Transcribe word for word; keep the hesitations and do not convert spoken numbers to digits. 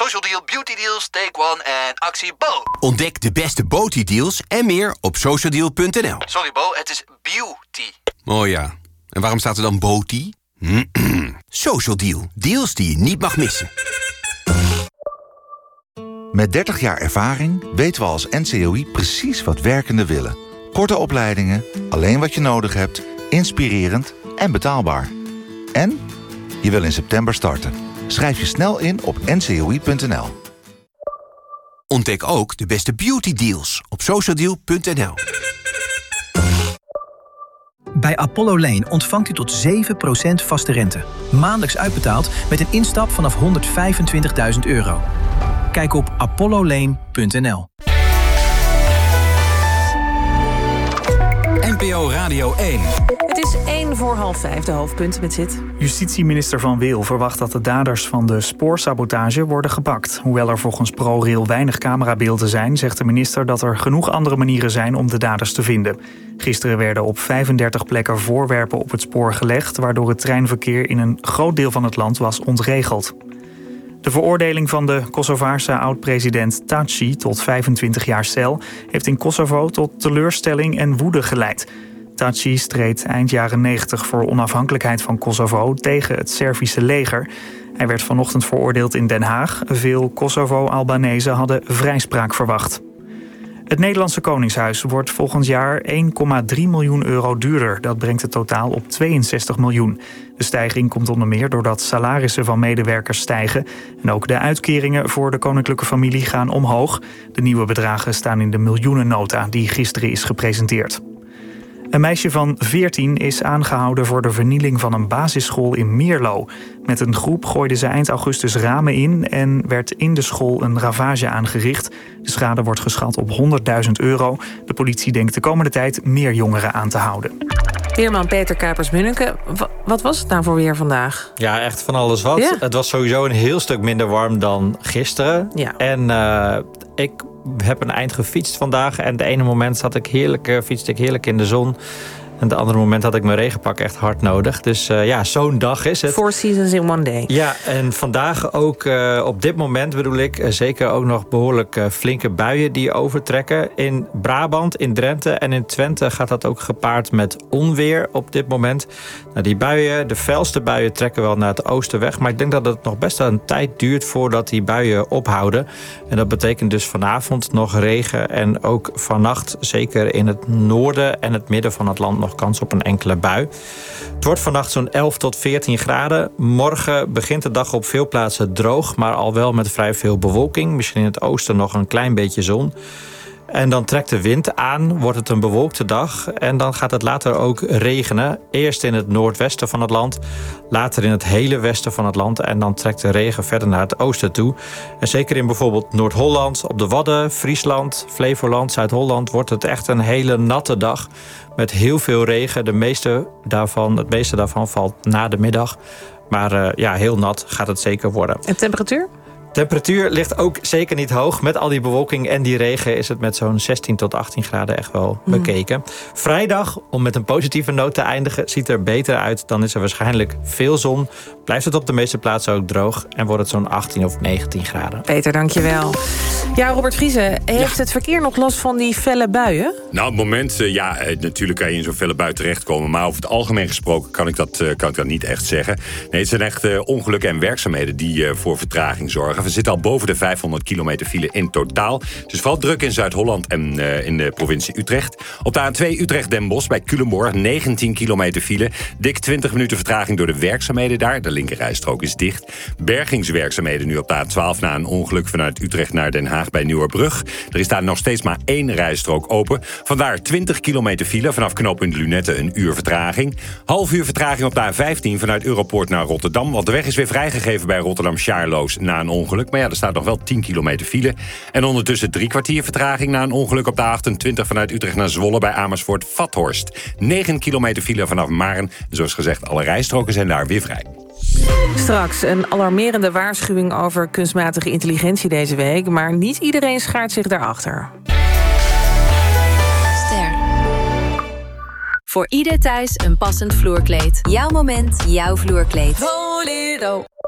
Social Deal, Beauty Deals, Take One en actie Bo. Ontdek de beste Beauty-deals en meer op socialdeal punt n l. Sorry Bo, het is beauty. Oh ja, en waarom staat er dan Beauty? Social Deal, deals die je niet mag missen. Met dertig jaar ervaring weten we als N C O I precies wat werkenden willen. Korte opleidingen, alleen wat je nodig hebt, inspirerend en betaalbaar. En je wil in september starten. Schrijf je snel in op n c o i punt n l. Ontdek ook de beste beauty deals op socialdeal punt n l. Bij Apollo Lane ontvangt u tot zeven procent vaste rente. Maandelijks uitbetaald met een instap vanaf honderdvijfentwintigduizend euro. Kijk op apollo lane punt n l. N P O Radio één. Het is één voor half vijf, de hoofdpunten met zit. Justitieminister Van Wil verwacht dat de daders van de spoorsabotage worden gepakt. Hoewel er volgens ProRail weinig camerabeelden zijn, zegt de minister dat er genoeg andere manieren zijn om de daders te vinden. Gisteren werden op vijfendertig plekken voorwerpen op het spoor gelegd, waardoor het treinverkeer in een groot deel van het land was ontregeld. De veroordeling van de Kosovaarse oud-president Thaçi tot vijfentwintig jaar cel heeft in Kosovo tot teleurstelling en woede geleid. Thaçi streed eind jaren negentig voor onafhankelijkheid van Kosovo tegen het Servische leger. Hij werd vanochtend veroordeeld in Den Haag. Veel Kosovo-Albanezen hadden vrijspraak verwacht. Het Nederlandse Koningshuis wordt volgend jaar één komma drie miljoen euro duurder. Dat brengt het totaal op tweeënzestig miljoen. De stijging komt onder meer doordat salarissen van medewerkers stijgen. En ook de uitkeringen voor de koninklijke familie gaan omhoog. De nieuwe bedragen staan in de miljoenennota die gisteren is gepresenteerd. Een meisje van veertien is aangehouden voor de vernieling van een basisschool in Mierlo. Met een groep gooide ze eind augustus ramen in en werd in de school een ravage aangericht. De schade wordt geschat op honderdduizend euro. De politie denkt de komende tijd meer jongeren aan te houden. Weerman Peter Kuipers-Munneke, wat was het nou voor weer vandaag? Ja, echt van alles wat. Ja. Het was sowieso een heel stuk minder warm dan gisteren. Ja. En uh, ik heb een eind gefietst vandaag. En het ene moment zat ik heerlijk, uh, fietste ik heerlijk in de zon. En het andere moment had ik mijn regenpak echt hard nodig. Dus uh, ja, zo'n dag is het. Four seasons in one day. Ja, en vandaag ook uh, op dit moment bedoel ik... Uh, zeker ook nog behoorlijk uh, flinke buien die overtrekken. In Brabant, in Drenthe en in Twente gaat dat ook gepaard met onweer op dit moment. Nou, die buien, de felste buien trekken wel naar het oosten weg. Maar ik denk dat het nog best wel een tijd duurt voordat die buien ophouden. En dat betekent dus vanavond nog regen. En ook vannacht, zeker in het noorden en het midden van het land... nog kans op een enkele bui. Het wordt vannacht zo'n elf tot veertien graden. Morgen begint de dag op veel plaatsen droog, maar al wel met vrij veel bewolking. Misschien in het oosten nog een klein beetje zon. En dan trekt de wind aan, wordt het een bewolkte dag. En dan gaat het later ook regenen. Eerst in het noordwesten van het land, later in het hele westen van het land. En dan trekt de regen verder naar het oosten toe. En zeker in bijvoorbeeld Noord-Holland, op de Wadden, Friesland, Flevoland, Zuid-Holland... wordt het echt een hele natte dag met heel veel regen. De meeste daarvan, het meeste daarvan valt na de middag. Maar uh, ja, heel nat gaat het zeker worden. En temperatuur? Temperatuur ligt ook zeker niet hoog. Met al die bewolking en die regen is het met zo'n zestien tot achttien graden echt wel bekeken. Mm. Vrijdag, om met een positieve noot te eindigen, ziet er beter uit. Dan is er waarschijnlijk veel zon. Blijft het op de meeste plaatsen ook droog. En wordt het zo'n achttien of negentien graden. Peter, dankjewel. Ja, Robert Vriese, heeft ja. het verkeer nog last van die felle buien? Nou, op het moment, uh, ja, uh, natuurlijk kan je in zo'n felle bui terechtkomen. Maar over het algemeen gesproken kan ik dat, uh, kan ik dat niet echt zeggen. Nee, het zijn echt uh, ongelukken en werkzaamheden die uh, voor vertraging zorgen. We zitten al boven de vijfhonderd kilometer file in totaal. Het is vooral druk in Zuid-Holland en uh, in de provincie Utrecht. Op de A twee Utrecht-Den Bosch bij Culemborg, negentien kilometer file. Dik twintig minuten vertraging door de werkzaamheden daar. De linkerrijstrook is dicht. Bergingswerkzaamheden nu op de A twaalf na een ongeluk vanuit Utrecht naar Den Haag bij Nieuwerbrug. Er is daar nog steeds maar één rijstrook open. Vandaar twintig kilometer file vanaf knooppunt Lunette een uur vertraging. Half uur vertraging op de A vijftien vanuit Europoort naar Rotterdam. Want de weg is weer vrijgegeven bij Rotterdam-Charloes na een ongeluk. Maar ja, er staat nog wel tien kilometer file. En ondertussen drie kwartier vertraging na een ongeluk op de A achtentwintig vanuit Utrecht naar Zwolle bij Amersfoort-Vathorst. negen kilometer file vanaf Maren. En zoals gezegd, alle rijstroken zijn daar weer vrij. Straks een alarmerende waarschuwing over kunstmatige intelligentie deze week. Maar niet iedereen schaart zich daarachter. Ster. Voor ieder thuis een passend vloerkleed. Jouw moment, jouw vloerkleed. Bolero.